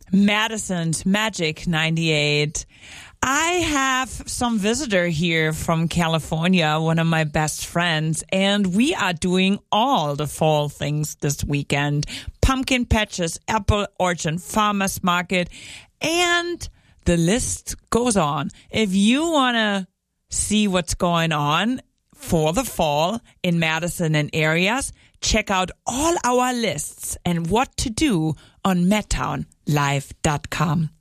Madison's Magic 98. I have some visitor here from California, one of my best friends, and we are doing all the fall things this weekend. Pumpkin patches, apple orchard, farmers market, and the list goes on. If you want to see what's going on for the fall in Madison and areas, check out all our lists and what to do on MadtownLive.com.